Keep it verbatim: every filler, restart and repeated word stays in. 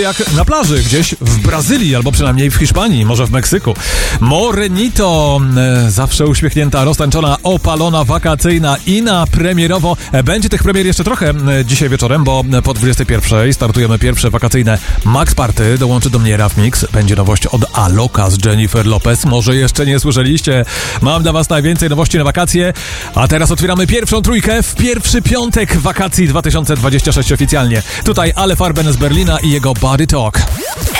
Jak na plaży, gdzieś w Brazylii, albo przynajmniej w Hiszpanii, może w Meksyku. Morenito, e, zawsze uśmiechnięta, roztańczona, opalona, wakacyjna i na premierowo. E, będzie tych premier jeszcze trochę e, dzisiaj wieczorem, bo po dwudziestej pierwszej startujemy pierwsze wakacyjne Max Party. Dołączy do mnie Raf Mix. Będzie nowość od Aloka z Jennifer Lopez. Może jeszcze nie słyszeliście. Mam dla was najwięcej nowości na wakacje. A teraz otwieramy pierwszą trójkę w pierwszy piątek wakacji dwa tysiące dwudziesty szósty oficjalnie. Tutaj Ale Farben z Berlina i jego Body Talk.